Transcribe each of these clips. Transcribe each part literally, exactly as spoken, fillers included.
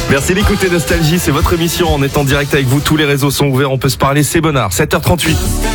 Merci d'écouter Nostalgie, c'est votre émission. On est en direct avec vous, tous les réseaux sont ouverts, on peut se parler. C'est Bonnard, sept heures trente-huit.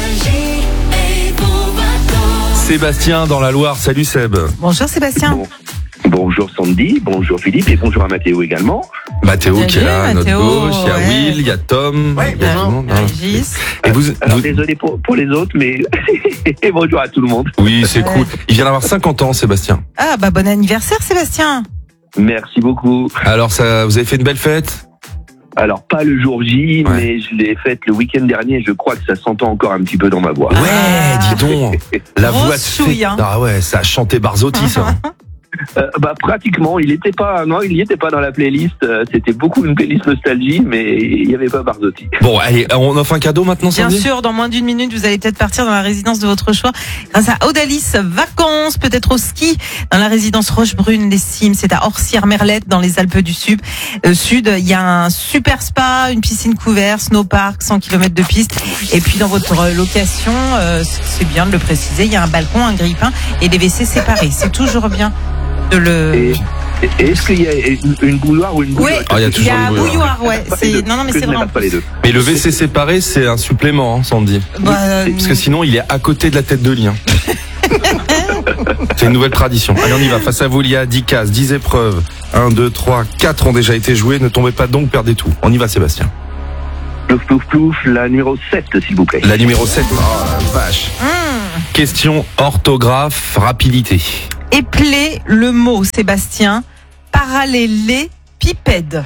Sébastien dans la Loire, salut Seb. Bonjour Sébastien. Bon. Bonjour Sandy, bonjour Philippe et bonjour à Mathéo également. Mathéo Salut, qui est là, à notre Mathéo, gauche, il y a ouais. Will, il y a Tom, Ouais, il y a tout le monde, hein. Régis. Et vous, Alors vous- désolé pour, pour les autres, mais bonjour à tout le monde. Oui, c'est Ouais. cool. Il vient d'avoir cinquante ans, Sébastien. Ah bah bon anniversaire Sébastien. Merci beaucoup. Alors, ça, vous avez fait une belle fête? Alors pas le jour J, Ouais. mais je l'ai faite le week-end dernier. Je crois que ça s'entend encore un petit peu dans ma voix. Ah. Ouais, dis donc. La Grosse voix de chouille, fête. hein. Ah ouais, ça a chanté Barzotti, ça. Euh, bah pratiquement, il était pas, non, il n'y était pas dans la playlist. Euh, C'était beaucoup une playlist nostalgie, mais il n'y avait pas Barzotti. Bon, allez, on offre un cadeau maintenant, Bien Sandy? sûr, dans moins d'une minute, vous allez peut-être partir dans la résidence de votre choix grâce à Audalis Vacances, peut-être au ski dans la résidence Rochebrune, les Cimes. C'est à Orsières-Merlette dans les Alpes du Sud. Euh, Sud, il y a un super spa, une piscine couverte, snowpark, cent kilomètres de piste. Et puis dans votre location, euh, c'est bien de le préciser, il y a un balcon, un grille-pain et des W C séparés. C'est toujours bien de le... Et, et est-ce qu'il y a une, une bouilloire ou une bouilloire? Oui, Ah, il y a il y toujours a une un bouilloire. bouilloire, ouais. Pas les C'est... deux, Non, non, mais que c'est je ne vraiment... rate pas les deux. Mais le V C séparé, c'est un supplément, hein, Sandy. Bah, euh, Parce que sinon, il est à côté de la tête de lit. hein. C'est une nouvelle tradition. Allez, on y va. Face à vous, il y a dix cases, dix épreuves. un, deux, trois, quatre ont déjà été jouées. Ne tombez pas donc, perdez tout. On y va, Sébastien. Plouf, plouf, plouf, la numéro sept, s'il vous plaît. La numéro sept. Oh la vache. Question orthographe, rapidité. Épeler le mot, Sébastien. Parallélépipède.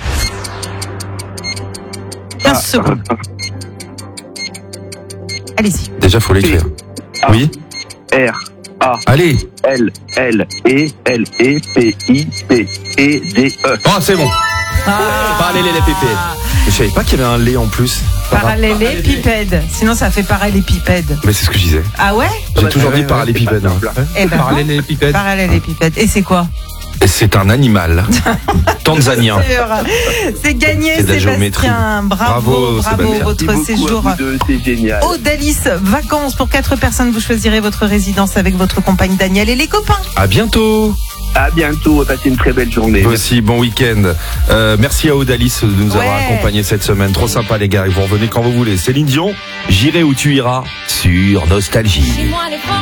quinze secondes. Allez-y. Déjà, faut l'écrire. Ah. Oui. R, A, Allez. L, L, E, L, E, P, I, P, E, D, E. Oh, c'est bon. Ah. Parallélépipède. Je savais pas qu'il y avait un lait en plus. Parallélépipède. Sinon, ça fait parallélépipède. Mais c'est ce que je disais. Ah ouais? J'ai Ouais, toujours ouais, dit ouais, parallélépipède. c'est pas simple. hein. Eh ben, Parallélépipède. parallélépipède. Et c'est quoi? C'est un animal. Tanzanien. Sûr. C'est gagné, C'est de la Sébastien. Bravo, Bravo, bravo. Sébastien. Votre Merci beaucoup séjour à vous deux, c'est génial. Audalis Vacances pour quatre personnes. Vous choisirez votre résidence avec votre compagne Daniel et les copains. À bientôt. À bientôt, passez une très belle journée. Vous aussi, bon week-end. Euh, merci à Audalis de nous avoir Ouais. accompagnés cette semaine. Trop sympa, les gars. Et vous revenez quand vous voulez. Céline Dion, j'irai où tu iras sur Nostalgie.